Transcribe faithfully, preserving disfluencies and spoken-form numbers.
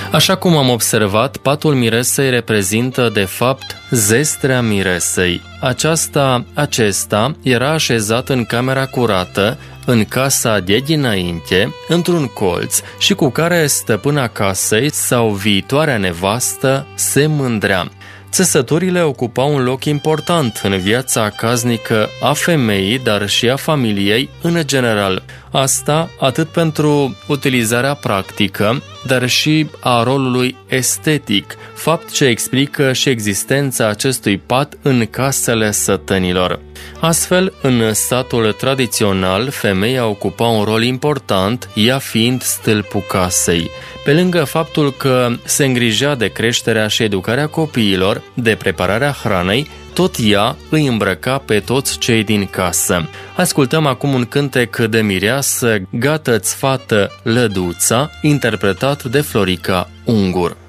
Așa cum am observat, patul miresei reprezintă, de fapt, zestrea miresei. Aceasta, acesta era așezat în camera curată, în casa de dinainte, într-un colț și cu care stăpâna casei sau viitoarea nevastă se mândrea. Țesăturile ocupau un loc important în viața casnică a femeii, dar și a familiei în general. Asta atât pentru utilizarea practică, dar și a rolului estetic, fapt ce explică și existența acestui pat în casele sătenilor. Astfel, în satul tradițional, femeia ocupa un rol important, ea fiind stâlpul casei. Pe lângă faptul că se îngrijea de creșterea și educarea copiilor, de prepararea hranei, tot ea îi îmbrăca pe toți cei din casă. Ascultăm acum un cântec de mireasă, Gată-ți fată lăduța, interpretat de Florica Ungur.